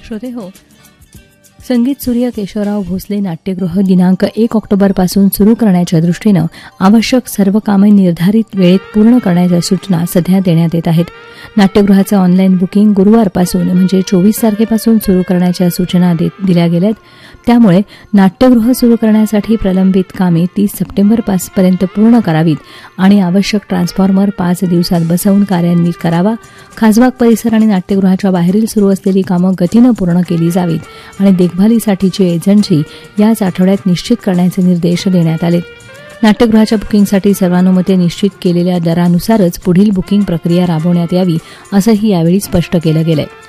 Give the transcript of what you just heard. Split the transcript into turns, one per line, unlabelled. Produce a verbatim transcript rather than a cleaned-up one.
श्रोते हो, संगीत सूर्य केशवराव भोसले नाट्यगृह दिनांक एक ऑक्टोबरपासून सुरू करण्याच्या दृष्टीनं आवश्यक सर्व कामे निर्धारित वेळेत पूर्ण करण्याच्या सूचना सध्या देण्यात येत आहेत. नाट्यगृहाचं ऑनलाईन बुकिंग गुरुवारपासून म्हणजे चोवीस तारखेपासून सुरू करण्याच्या सूचना दिल्या गेल्यात. त्यामुळे नाट्यगृह सुरू करण्यासाठी प्रलंबित कामे तीस सप्टेंबरपर्यंत पूर्ण करावीत आणि आवश्यक ट्रान्सफॉर्मर पाच दिवसात बसवून कार्यान्वित करावा. खासबाग परिसर आणि नाट्यगृहाच्या बाहेरील सुरू असलेली कामं गतीनं पूर्ण केली जावीत आणि देखभालीसाठीची एजन्सी याच आठवड्यात निश्चित करण्याचे निर्देश देण्यात आले. नाट्यगृहाच्या बुकिंगसाठी सर्वानुमते निश्चित केलेल्या दरानुसारच पुढील बुकिंग प्रक्रिया राबवण्यात यावी असंही यावेळी स्पष्ट केलं गेलंय.